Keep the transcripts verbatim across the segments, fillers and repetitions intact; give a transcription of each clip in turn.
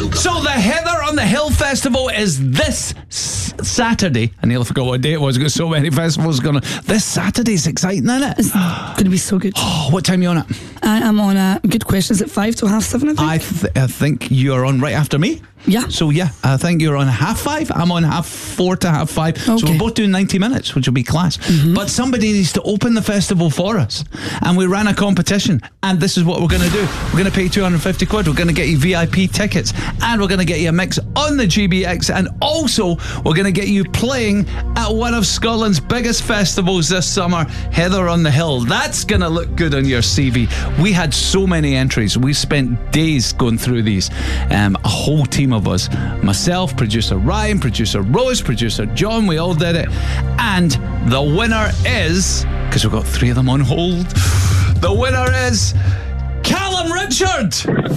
So the Heather on the Hill Festival is this s- Saturday. I nearly forgot what day it was. Got so many festivals going on. This Saturday's exciting, isn't it? It's going to be so good. Oh, what time are you on it? I am on a good question. Is it five to half seven? I think. I, th- I think you're on right after me. Yeah. So yeah, I think you're on half five. I'm on half four to half five. So Okay. we're both doing ninety minutes, which will be class. Mm-hmm. But somebody needs to open the festival for us. And we ran a competition. And this is what we're going to do. We're going to pay two hundred fifty quid. We're going to get you V I P tickets. And we're going to get you a mix on the G B X. And also, we're going to get you playing at one of Scotland's biggest festivals this summer, Heather on the Hill. That's going to look good on your C V. We had so many entries. We spent days going through these. Um, a whole team of us. Myself, producer Ryan, producer Rose, producer John, we all did it. And the winner is, because we've got three of them on hold, the winner is Callum Richard.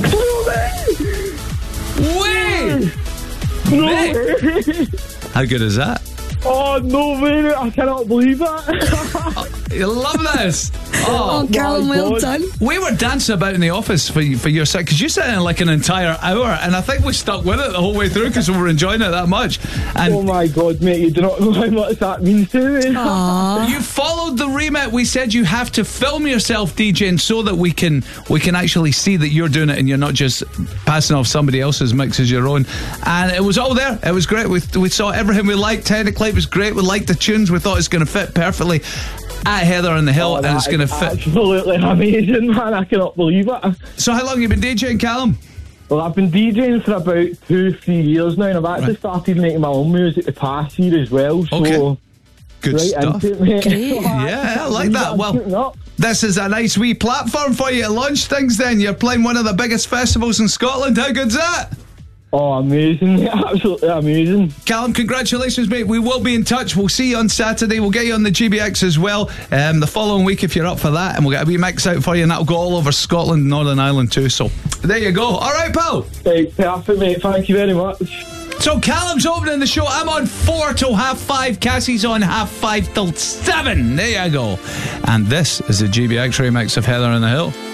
Wait! No Mate. way. How good is that? Oh, no way. I cannot believe that. You love this. Oh, Oh, Callum, my well God. done. we were dancing about in the office for for your set because you sat in like an entire hour, and I think we stuck with it the whole way through because we were enjoying it that much. And Oh, my God, mate. You do not know how much that means to me. Aww. you followed the remit. We said you have to film yourself DJing so that we can we can actually see that you're doing it and you're not just passing off somebody else's mix as your own. And it was all there. It was great. We we saw everything we liked. Technically, it was great. We liked the tunes. We thought it was going to fit perfectly at Heather on the Hill, Oh, and that it's going to is fit. absolutely amazing, man. I cannot believe it. So, how long have you been DJing, Callum? Well, I've been DJing for about two, three years now, and I've actually Right. started making my own music the past year as well. So, Okay. Good right stuff. into it, mate. Great. Yeah, I like that. I'm Well, shooting up. this is a nice wee platform for you to launch things then. You're playing one of the biggest festivals in Scotland. How good's that? Oh, amazing, mate. Absolutely amazing. Callum, congratulations, mate. We will be in touch. We'll see you on Saturday. We'll get you on the G B X as well um, the following week if you're up for that. And we'll get a wee mix out for you, and that'll go all over Scotland and Northern Ireland too. So there you go. All right, pal. Right, perfect, mate. Thank you very much. So Callum's opening the show. I'm on four till half five. Cassie's on half five till seven. There you go. And this is the G B X remix of Heather on the Hill.